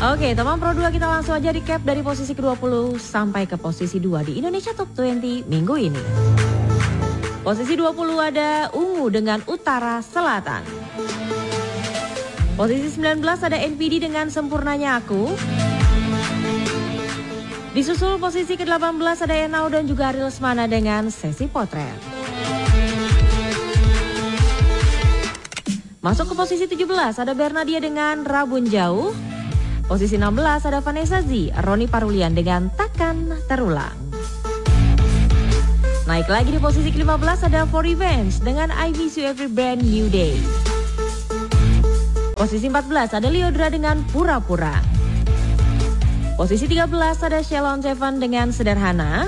Oke, teman Pro 2 kita langsung aja recap dari posisi ke-20 sampai ke posisi 2 di Indonesia Top 20 minggu ini. Posisi 20 ada Ungu dengan Utara Selatan. Posisi 19 ada NPD dengan Sempurnanya Aku. Disusul posisi ke-18 ada Enau dan juga Ari Lesmana dengan Sesi Potret. Masuk ke posisi 17 ada Bernadia dengan Rabun Jauh. Posisi 16 ada Vanessa Z, Roni Parulian dengan Takkan Terulang. Naik lagi di posisi ke-15 ada For Revenge dengan I Miss You Every Brand New Day. Posisi 14 ada Liodra dengan Pura-Pura. Posisi 13 ada Shalon Seven dengan Sederhana.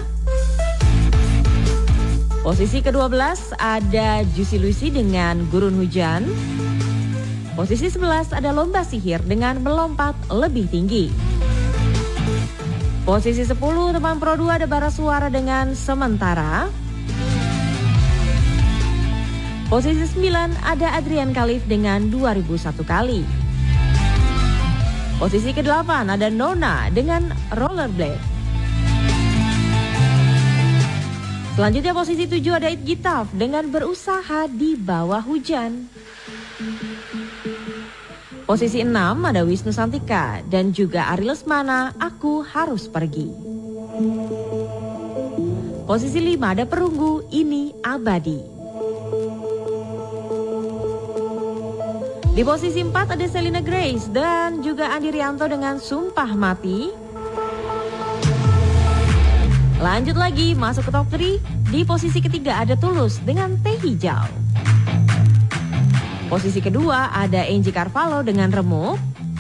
Posisi ke-12 ada Juicy Lucy dengan Gurun Hujan. Posisi 11 ada Lomba Sihir dengan Melompat Lebih Tinggi. Posisi 10 teman Pro 2 ada Bara Suara dengan Sementara. Posisi 9 ada Adrian Khalif dengan 2001 Kali. Posisi ke-8 ada Nona dengan Rollerblade. Selanjutnya posisi 7 ada It Gitaf dengan Berusaha di Bawah Hujan. Posisi 6 ada Wisnu Santika dan juga Ari Lesmana, Aku Harus Pergi. Posisi 5 ada Perunggu, Ini Abadi. Di posisi 4 ada Selina Grace dan juga Andi Rianto dengan Sumpah Mati. Lanjut lagi masuk ke top 3. Di posisi ketiga ada Tulus dengan Teh Hijau. Posisi kedua ada Angie Carvalho dengan Remuk.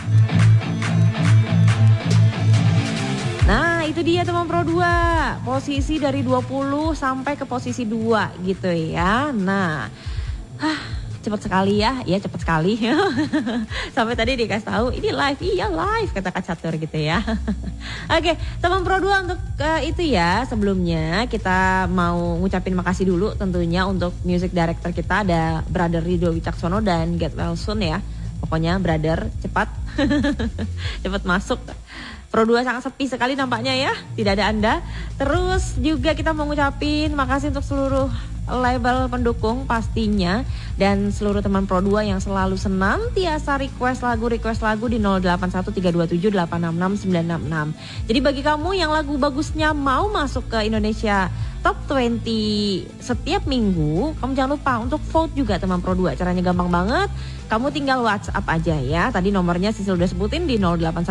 Nah itu dia teman Pro 2. Posisi dari 20 sampai ke posisi 2 gitu ya. Nah cepat sekali ya cepat sekali. Sampai tadi dikasih tahu ini live, iya live kata Kak Catur gitu ya. Oke, teman Pro 2 untuk itu ya. Sebelumnya kita mau ngucapin makasih dulu tentunya untuk music director kita ada Brother Rido Wicaksono dan Get Well Soon ya. Pokoknya brother cepat cepat masuk. Pro 2 sangat sepi sekali nampaknya ya, tidak ada Anda. Terus juga kita mau ngucapin makasih untuk seluruh label pendukung pastinya dan seluruh teman Pro 2 yang selalu senantiasa request lagu di 081327866966. Jadi bagi kamu yang lagu bagusnya mau masuk ke Indonesia Top 20 setiap minggu, kamu jangan lupa untuk vote juga teman Pro 2. Caranya gampang banget. Kamu tinggal WhatsApp aja ya. Tadi nomornya Sisil udah sebutin di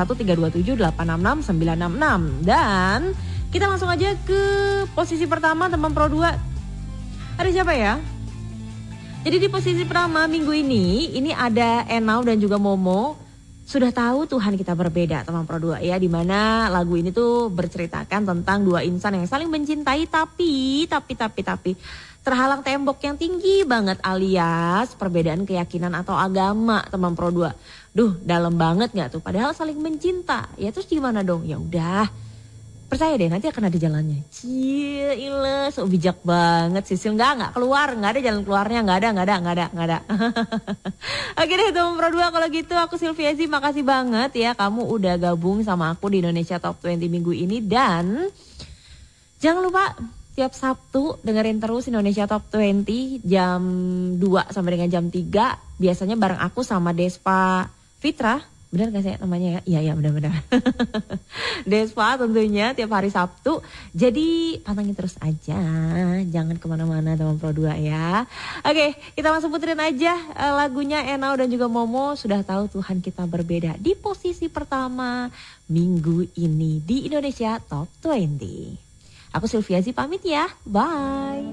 081327866966. Dan kita langsung aja ke posisi pertama teman Pro 2. Ada siapa ya? Jadi di posisi pertama minggu ini ada Enau dan juga Momo. Sudah tahu Tuhan kita berbeda teman Pro 2 ya. Dimana lagu ini tuh berceritakan tentang dua insan yang saling mencintai tapi terhalang tembok yang tinggi banget alias perbedaan keyakinan atau agama teman Pro 2. Duh dalam banget gak tuh? Padahal saling mencinta. Ya terus gimana dong? Ya udah. Percaya deh nanti akan ada jalannya. Cielah, so bijak banget Sisil. Enggak ada jalan keluarnya, enggak ada. Oke deh teman Pro 2 kalau gitu aku Silviazi makasih banget ya kamu udah gabung sama aku di Indonesia Top 20 minggu ini dan jangan lupa tiap Sabtu dengerin terus Indonesia Top 20 jam 2 sampai dengan jam 3 biasanya bareng aku sama Despa Fitra. Benar gak sih namanya ya? Iya benar. Despa tentunya tiap hari Sabtu. Jadi pantengin terus aja. Jangan kemana-mana teman Pro 2 ya. Oke kita langsung puterin aja lagunya Enau dan juga Momo. Sudah tahu Tuhan kita berbeda. Di posisi pertama minggu ini di Indonesia Top 20. Aku Silviazi pamit ya. Bye.